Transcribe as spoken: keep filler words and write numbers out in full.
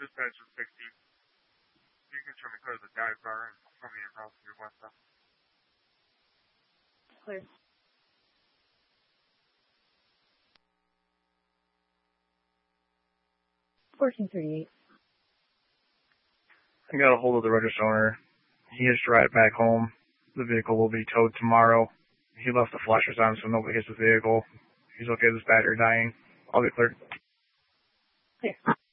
dispatch is sixty. You can show me clear the dive bar and show me across your west side. Clear. fourteen thirty-eight. I got a hold of the register owner. He is to ride back home. The vehicle will be towed tomorrow. He left the flashers on so nobody hits the vehicle. He's okay with his battery dying. I'll be clear. Clear.